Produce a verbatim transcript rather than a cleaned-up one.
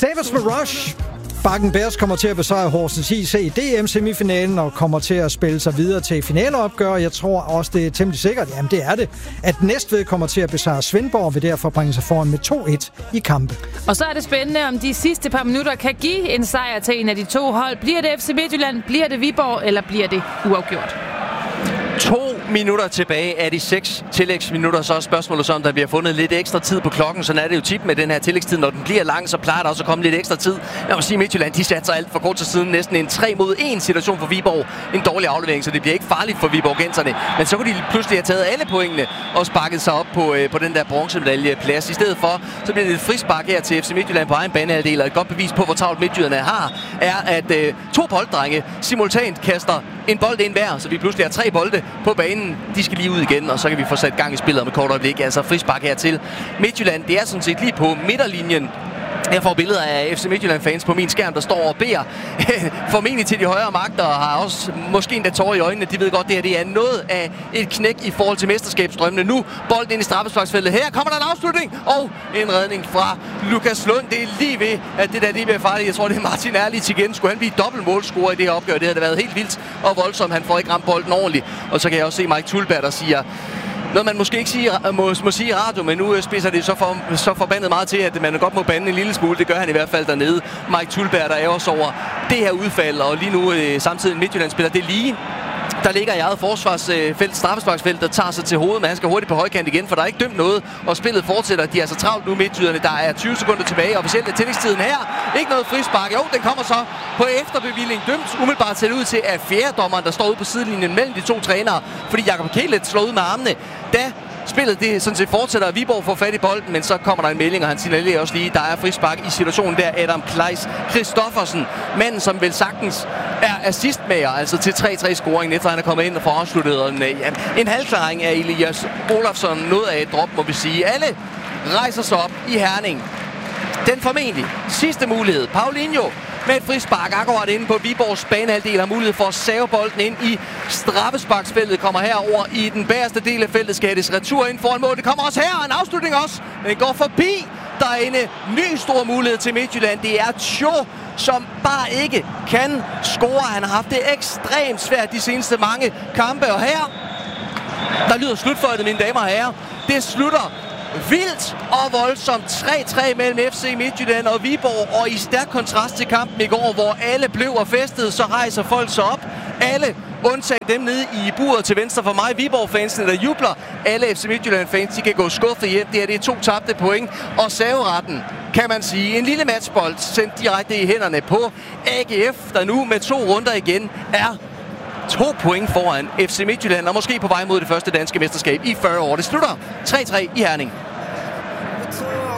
Sabres med Rush. Bakken Bears kommer til at besejre Horsens I C i D M-semifinalen og kommer til at spille sig videre til finaleopgør. Jeg tror også, det er temmelig sikkert, jamen det er det, at Næstved kommer til at besejre Svendborg og vil derfor bringe sig foran med to et i kampe. Og så er det spændende, om de sidste par minutter kan give en sejr til en af de to hold. Bliver det F C Midtjylland, bliver det Viborg, eller bliver det uafgjort? To minutter tilbage af de seks tillægsminutter, så er spørgsmålet så, om der bliver fundet lidt ekstra tid på klokken. Sådan er det jo tit med den her tillægstid. Når den bliver lang, så plejer der også at komme lidt ekstra tid. Jeg må sige, Midtjylland, de satte sig alt for kort til siden. Næsten en tre mod en situation for Viborg. En dårlig aflevering, så det bliver ikke farligt for Viborgenserne. Men så kunne de pludselig have taget alle pointene og sparket sig op på, øh, på den der bronzemedaljeplads. I stedet for, så bliver det et frispark her til F C Midtjylland på egen banehalvdel. Og et godt bevis på, hvor travlt Midtjyderne har, er, at øh, to bolddrenge simultant kaster en bold ind hver, så vi pludselig har tre bolde på banen. De skal lige ud igen, og så kan vi få sat gang i spillet om et kort øjeblik. Altså frispark her til Midtjylland. Det er sådan set lige på midterlinjen. Jeg får billeder af F C Midtjylland-fans på min skærm, der står og beder formentlig til de højere magter, og har også måske endda tårer i øjnene. De ved godt, det her det er noget af et knæk i forhold til mesterskabsdrømmene. Nu bolden ind i straffesparksfeltet. Her kommer der en afslutning, og en redning fra Lukas Lund. Det er lige ved, at det der det bliver farligt. Jeg tror, det er Martin Erlich igen. Skulle han blive dobbeltmålscorer i det her opgør? Det havde været helt vildt og voldsomt. Han får ikke ramt bolden ordentligt. Og så kan jeg også se Mike Tulberg, der siger noget, man måske ikke sige, må, må sige i radio, men nu spidser det så, for, så forbandet meget til, at man godt må bande en lille smule. Det gør han i hvert fald dernede. Mike Tulberg, der er også over det her udfald, og lige nu øh, samtidig Midtjylland spiller det lige. Der ligger i eget forsvarsfelt, straffesparksfelt, der tager sig til hovedet, men han skal hurtigt på højkant igen, for der er ikke dømt noget, og spillet fortsætter. De er så travlt nu, Midtjyderne. Der er tyve sekunder tilbage, officielt er tillægstiden her. Ikke noget frispark. Jo, den kommer så på efterbevilling. Dømt umiddelbart ser det ud til, at fjerdedommeren, der står ude på sidelinjen mellem de to trænere, fordi Jakob Kælet slår ud med armene, da spillet det sådan set fortsætter, og Viborg får fat i bolden, men så kommer der en melding, og han signalerer også lige, der er frispark i situationen der. Adam Kleis Christoffersen, manden som vel sagtens er assistmager, altså til tre tre scoringen, efter han er kommet ind og får afsluttet en, ja, en halvklaring af Elias Olafsson. Noget af et drop, må vi sige. Alle rejser sig op i Herning. Den formentlig sidste mulighed. Paulinho med et frispark akkurat inde på Viborgs banehalvdel har mulighed for at save bolden ind i straffesparksfeltet. Kommer herover i den bagerste del af feltet. Skal hættes retur ind foran mål. Det kommer også her. En afslutning også. Den går forbi. Der er en ny stor mulighed til Midtjylland. Det er Cho, som bare ikke kan score. Han har haft det ekstremt svært de seneste mange kampe. Og her, der lyder slutføjtet, mine damer og herrer. Det slutter vildt og voldsomt tre tre mellem F C Midtjylland og Viborg, og i stærk kontrast til kampen i går, hvor alle blev og festede, så rejser folk sig op. Alle undtagen dem nede i buret til venstre for mig, Viborg-fansene, der jubler. Alle F C Midtjylland-fans, de kan gå skuffet hjem. Det her det er to tabte point, og serveretten, kan man sige, en lille matchbold sendt direkte i hænderne på A G F, der nu med to runder igen er to point foran F C Midtjylland, og måske på vej mod det første danske mesterskab i fyrre år. Det slutter tre tre i Herning.